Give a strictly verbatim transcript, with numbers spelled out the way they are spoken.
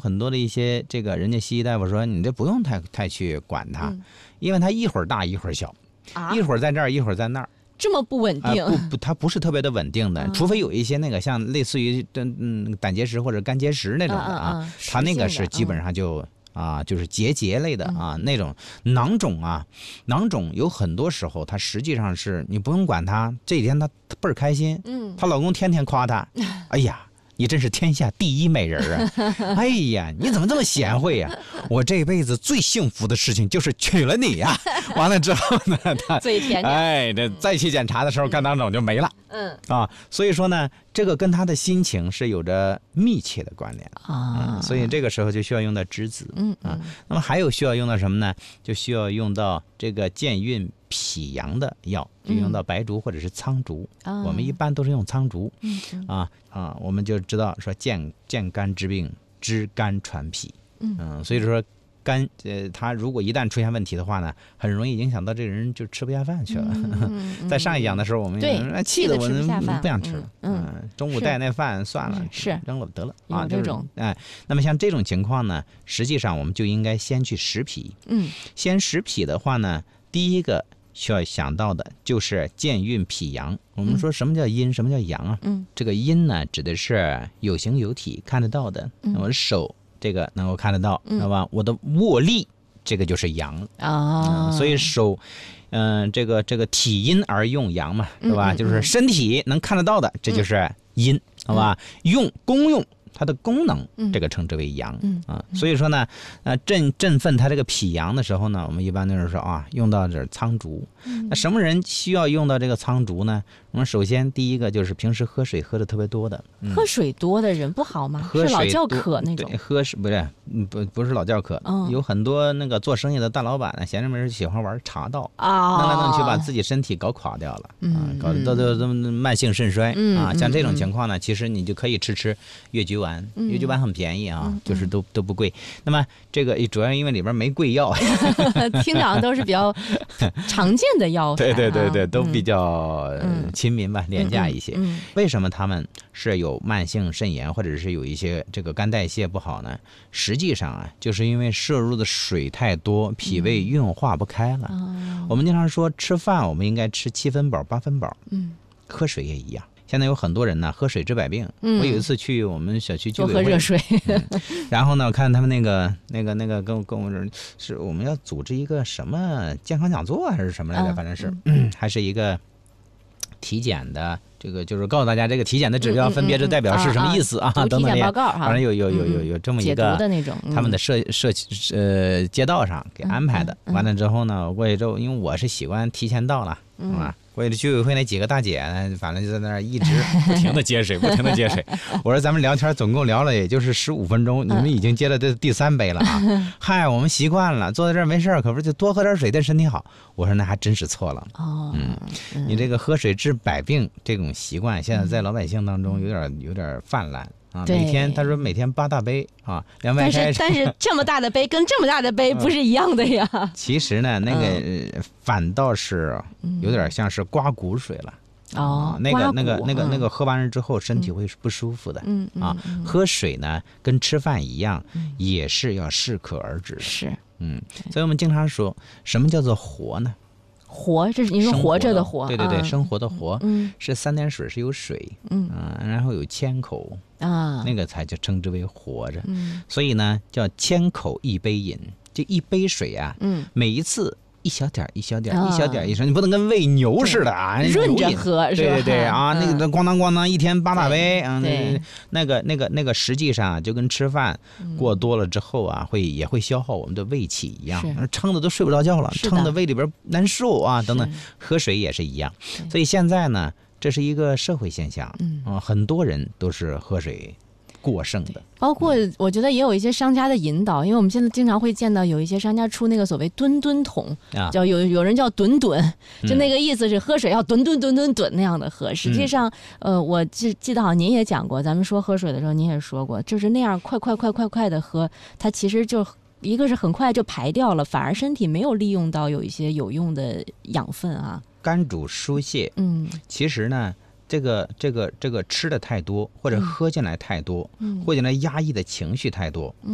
很多的一些这个人家西医大夫说，你这不用太太去管它， 嗯、 因为它一会儿大一会儿小， 啊、 一会儿在这儿一会儿在那儿。 这么不稳定、 呃、不不，它不是特别的稳定的， 啊、 除非有一些那个像类似于嗯胆结石或者肝结石那种的啊， 啊啊它那个是基本上就、嗯、啊就是结节类的啊、嗯、那种囊肿啊，囊肿有很多时候它实际上是你不用管它，这几天它倍儿开心， 嗯， 她老公天天夸她，哎呀。你真是天下第一美人啊！哎呀，你怎么这么贤惠呀、啊？我这辈子最幸福的事情就是娶了你呀、啊！完了之后呢，他嘴甜点， 哎，这再去检查的时候，肝囊肿就没了。 嗯啊，所以说呢，这个跟他的心情是有着密切的关联啊、 嗯。所以这个时候就需要用到栀子。 嗯啊，那么还有需要用到什么呢？就需要用到这个健运脾阳的药，就用到白术或者是苍术、嗯。我们一般都是用苍术。 嗯啊啊，我们就知道说健健肝治病，知肝传脾。 嗯嗯，所以说。肝呃，他如果一旦出现问题的话呢，很容易影响到这个人就吃不下饭去了。 嗯嗯、 在上一讲的时候，我们对气得我们不想吃了， 嗯， 嗯中午带那饭算了， 是扔了得了啊， 这种哎。那么像这种情况呢，实际上我们就应该先去食脾。 嗯， 先食脾的话呢，第一个需要想到的就是健运脾阳。我们说什么叫阴，什么叫阳啊？ 嗯， 这个阴呢，指的是有形有体看得到的， 嗯、 我的手。这个能够看得到，知道吧？我的握力，这个就是阳啊、 嗯。所以手，嗯、呃，这个这个体阴而用阳嘛，是吧？ 嗯嗯、 就是身体能看得到的，这就是阴， 嗯、 好吧？用功用它的功能， 嗯、 这个称之为阳、 嗯、 啊。所以说呢，呃，振振奋它这个脾阳的时候呢，我们一般都是说啊，用到这苍术。 嗯、 那什么人需要用到这个苍术呢？我们首先第一个就是平时喝水喝的特别多的， 嗯、喝水多的人不好吗？ 是老叫渴那种。 对，喝水不是不不是老叫渴、 嗯， 有很多那个做生意的大老板呢，闲着没事喜欢玩茶道啊， 弄来弄去把自己身体搞垮掉了， 嗯、 啊，搞得都都都慢性肾衰、 嗯、 啊。像这种情况呢，其实你就可以吃吃越橘丸， 嗯、 越橘丸很便宜啊， 嗯、 就是都都不贵。那么这个主要因为里边没贵药， 听讲都是比较常见的药材、啊， 对对对对，都比较亲民吧，廉价一些。 嗯嗯、 为什么他们是有慢性肾炎或者是有一些这个肝代谢不好呢？实际上啊，就是因为摄入的水太多，脾胃运化不开了。 嗯、 我们经常说吃饭我们应该吃七分饱八分饱， 嗯， 喝水也一样。现在有很多人呢，喝水治百病。 嗯、 我有一次去我们小区居委会， 多喝热水、 嗯。然后呢，我看他们那个、那个、那个跟跟我说，是我们要组织一个什么健康讲座还是什么来着？ 嗯、 反正是、嗯，还是一个体检的。这个就是告诉大家，这个体检的指标分别是代表是什么意思啊？ 嗯嗯嗯、 等等体检报告哈， 反正有有有有有这么一个解读的那种， 他们的社社呃街道上给安排的。 嗯嗯、 完了之后呢，我过去之后，因为我是习惯提前到了，是吧？过去居委会那几个大姐呢，反正就在那儿一直不停的接水，不停的接水。我说咱们聊天总共聊了也就是十五分钟，你们已经接了这第三杯了啊！嗨，我们习惯了，坐在这儿没事，可不是就多喝点水对身体好。我说那还真是错了。 哦， 嗯，你这个喝水治百病这种习惯，现在在老百姓当中有点有点泛滥。啊，每天他说每天八大杯啊，凉白开。 但是但是这么大的杯跟这么大的杯不是一样的呀。 嗯、其实呢，那个、嗯、反倒是有点像是刮骨水了。 哦、 啊，那个那个那个那个喝完了之后身体会不舒服的。 嗯啊， 嗯、 喝水呢跟吃饭一样， 嗯、 也是要适可而止的。 是， 嗯，所以我们经常说什么叫做活呢？ 活，这是你说活着的活， 对对对，啊、生活的活， 嗯， 是三点水是有水， 嗯、 啊，然后有千口啊， 那个才就称之为活着， 嗯， 所以呢叫千口一杯饮，这一杯水啊， 嗯， 每一次一小点一小点、 啊、 一小点一小，你不能跟喂牛似的啊， 润着喝是吧？ 对对对啊， 嗯、 那个咣当咣当一天八大杯啊， 对， 那个那个那个实际上就跟吃饭过多了之后啊，会也会消耗我们的胃气一样，撑的都睡不着觉了，撑的胃里边难受啊，等等，喝水也是一样，所以现在呢，这是一个社会现象， 嗯啊，很多人都是喝水过剩的， 包括我觉得也有一些商家的引导，因为我们现在经常会见到有一些商家出那个所谓吨吨桶， 啊、 叫有有人叫吨吨，就那个意思是喝水要吨吨吨吨吨那样的喝。实际上， 嗯、 呃，我记记得好像您也讲过，咱们说喝水的时候您也说过，就是那样快快快快快的喝，它其实就一个是很快就排掉了，反而身体没有利用到有一些有用的养分啊。 肝主疏泄， 嗯， 其实呢。这个这个这个吃的太多，或者喝进来太多， 嗯、 或者呢压抑的情绪太多， 嗯、